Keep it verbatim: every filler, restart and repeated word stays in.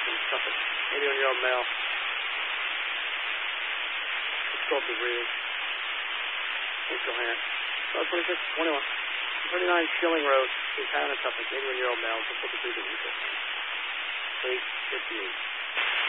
in Suffolk. eighty-one-year-old male. Explosive breathing. Incoherent. twelve twenty-six twenty-one. thirty-nine Schilling Road, Buchanan, Suffolk. eighty-one-year-old male. Difficulty breathing. Eight fifty-eight.